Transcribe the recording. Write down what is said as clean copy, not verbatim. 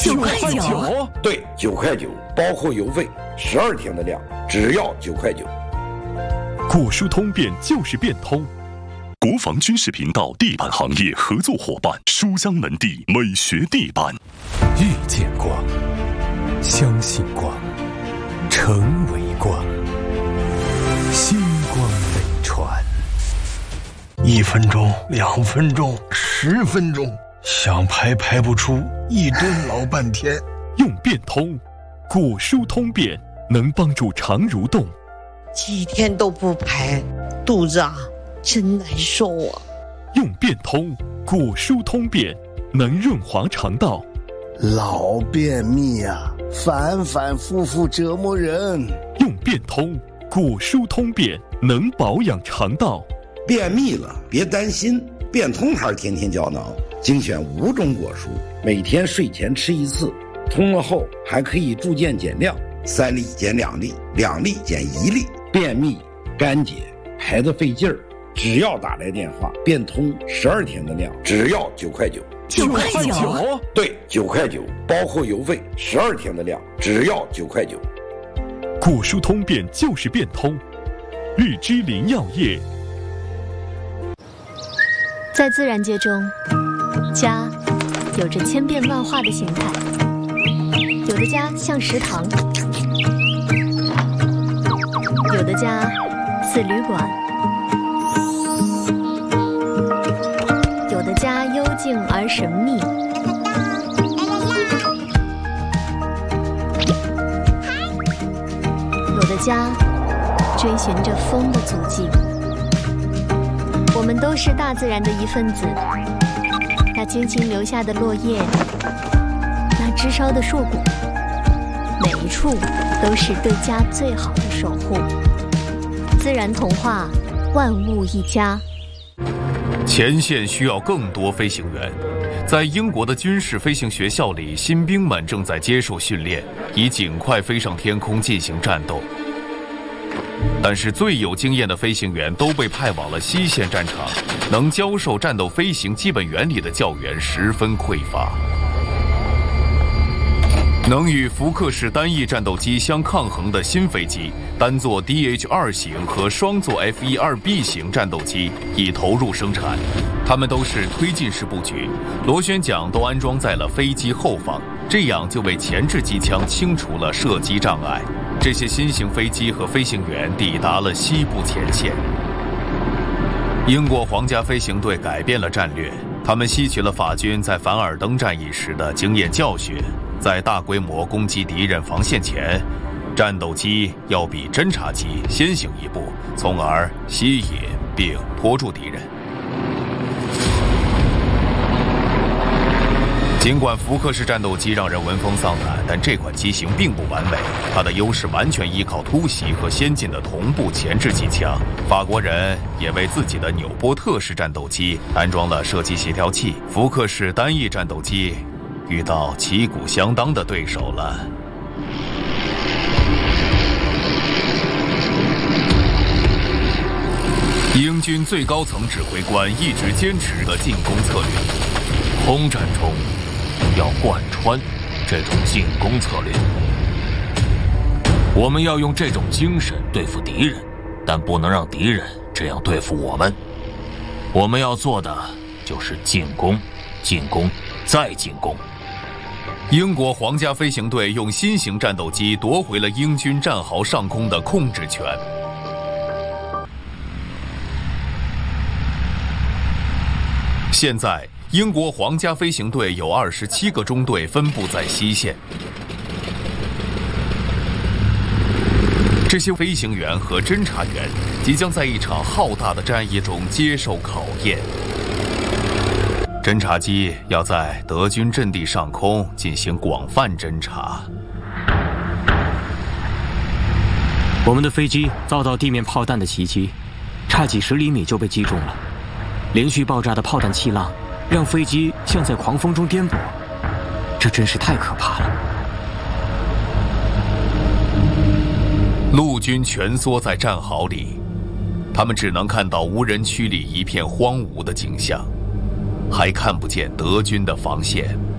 9.9。 对，9.9，包括邮费，12天的量，只要9.9。 果蔬通变就是变通。国防军事频道地板行业合作伙伴书香门第美学地板。 遇见光，相信光，成为光，星光飞船。 1分钟、2分钟、10分钟，想排不出，1吨老半天。 用变通，果蔬通变能帮助肠蠕动。 几天都不排，肚子真难受啊！ 用变通，果蔬通变能润滑肠道。 老便秘反反复复折磨人。 用变通，果蔬通变能保养肠道。 便秘了别担心，变通牌天天胶囊精选5种果蔬，每天睡前吃1次，通了后还可以逐渐减量，3粒减2粒，2粒减1粒。便秘、干结、排得费劲儿，只要打来电话，变通12天的量，只要9.9。 9.9。 对，9.9，包括邮费12天的量，只要9.9。 果蔬通变就是变通。绿之林药业。 在自然界中，家有着千变万化的形态，有的家像食堂，有的家似旅馆，有的家幽静而神秘，有的家追寻着风的足迹。我们都是大自然的一份子，那精心留下的落叶，那枝梢的硕果，每一处都是对家最好的守护。自然童话，万物一家。 前线需要更多飞行员，在英国的军事飞行学校里，新兵们正在接受训练，以尽快飞上天空进行战斗。但是最有经验的飞行员都被派往了西线战场，能教授战斗飞行基本原理的教员十分匮乏。能与福克式单翼战斗机相抗衡的新飞机，单座 DH-2 型和双座 F-12B 型战斗机已投入生产，它们都是推进式布局，螺旋桨都安装在了飞机后方，这样就为前置机枪清除了射击障碍。这些新型飞机和飞行员抵达了西部前线。英国皇家飞行队改变了战略，他们吸取了法军在凡尔登战役时的经验教训，在大规模攻击敌人防线前，战斗机要比侦察机先行一步，从而吸引并拖住敌人。尽管福克式战斗机让人闻风丧胆，但这款机型并不完美，它的优势完全依靠突袭和先进的同步前置机枪。法国人也为自己的纽波特式战斗机安装了射击协调器。福克式单翼战斗机遇到旗鼓相当的对手了。英军最高层指挥官一直坚持的进攻策略，空战中要贯穿这种进攻策略。我们要用这种精神对付敌人，但不能让敌人这样对付我们。我们要做的就是进攻，进攻，再进攻。英国皇家飞行队用新型战斗机夺回了英军战壕上空的控制权。现在，英国皇家飞行队有27个中队分布在西线。这些飞行员和侦察员即将在一场浩大的战役中接受考验。侦察机要在德军阵地上空进行广泛侦察。 我们的飞机遭到地面炮弹的袭击，差几十厘米就被击中了。连续爆炸的炮弹气浪让飞机像在狂风中颠簸，这真是太可怕了。 陆军蜷缩在战壕里，他们只能看到无人区里一片荒芜的景象，还看不见德军的防线。